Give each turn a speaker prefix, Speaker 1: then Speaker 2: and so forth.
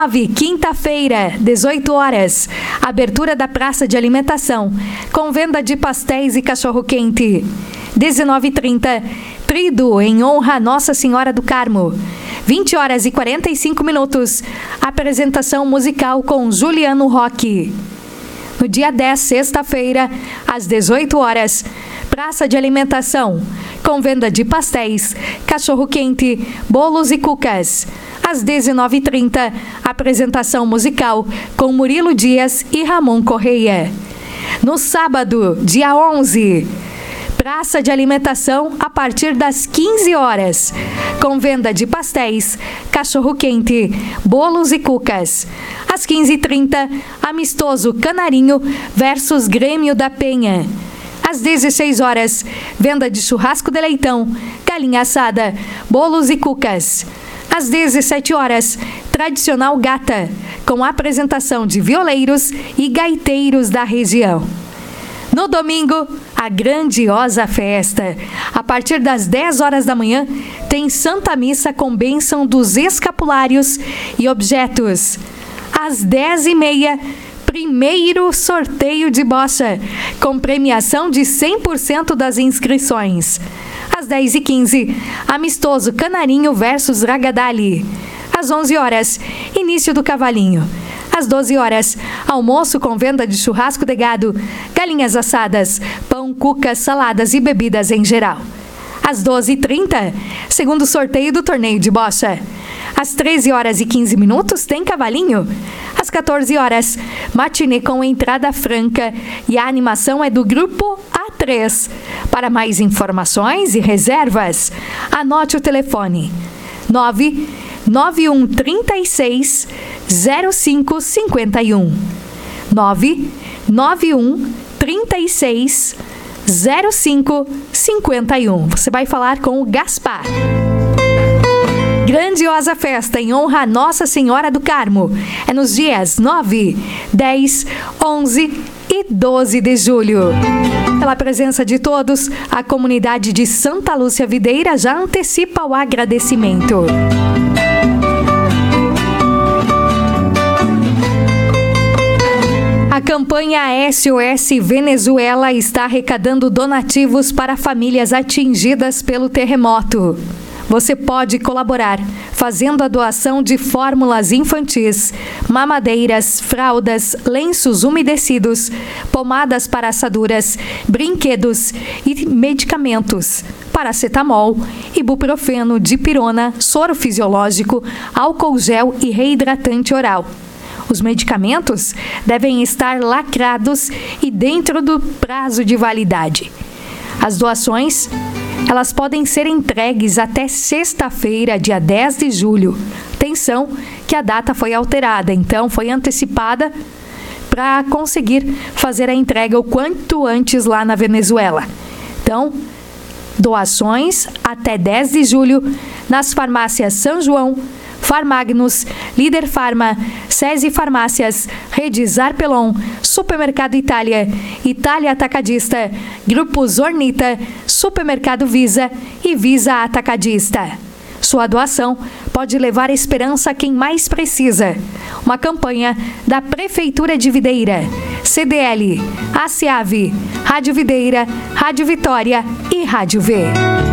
Speaker 1: Quinta-feira, 18 horas, abertura da praça de alimentação, com venda de pastéis e cachorro-quente. 19h30, Trido em honra a Nossa Senhora do Carmo. 20 horas e 45 minutos, apresentação musical com Juliano Roque. No dia 10, sexta-feira, às 18 horas, praça de alimentação, com venda de pastéis, cachorro-quente, bolos e cucas. Às 19h30, apresentação musical com Murilo Dias e Ramon Correia. No sábado, dia 11, praça de alimentação a partir das 15 horas, com venda de pastéis, cachorro-quente, bolos e cucas. Às 15h30, amistoso Canarinho versus Grêmio da Penha. Às 16 horas, venda de churrasco de leitão, galinha assada, bolos e cucas. Às 17 horas, tradicional gata, com apresentação de violeiros e gaiteiros da região. No domingo, a grandiosa festa. A partir das 10 horas da manhã, tem Santa Missa com bênção dos escapulários e objetos. Às 10h30, primeiro sorteio de bocha, com premiação de 100% das inscrições. Às 10h15, amistoso Canarinho versus Ragadali. Às 11 horas, início do Cavalinho. Às 12 horas, almoço com venda de churrasco de gado, galinhas assadas, pão, cucas, saladas e bebidas em geral. Às 12h30, segundo sorteio do torneio de bocha. Às 13 horas e 15 minutos, tem Cavalinho. Às 14 horas, matinê com entrada franca e a animação é do grupo A3. Para mais informações e reservas, anote o telefone 99136 0551. 99136 0551. Você vai falar com o Gaspar. Grandiosa festa em honra a Nossa Senhora do Carmo. É nos dias 9, 10, 11 e 12 de julho. Pela presença de todos, a comunidade de Santa Lúcia Videira já antecipa o agradecimento. A campanha SOS Venezuela está arrecadando donativos para famílias atingidas pelo terremoto. Você pode colaborar fazendo a doação de fórmulas infantis, mamadeiras, fraldas, lenços umedecidos, pomadas para assaduras, brinquedos e medicamentos, paracetamol, ibuprofeno, dipirona, soro fisiológico, álcool gel e reidratante oral. Os medicamentos devem estar lacrados e dentro do prazo de validade. As doações, elas podem ser entregues até sexta-feira, dia 10 de julho. Atenção que a data foi alterada, então foi antecipada para conseguir fazer a entrega o quanto antes lá na Venezuela. Então, doações até 10 de julho nas farmácias São João, Farmagnus, Líder Farma, SESI Farmácias, Redes Arpelon, Supermercado Itália, Itália Atacadista, Grupo Zornita, Supermercado Visa e Visa Atacadista. Sua doação pode levar esperança a quem mais precisa. Uma campanha da Prefeitura de Videira, CDL, ACAV, Rádio Videira, Rádio Vitória e Rádio V.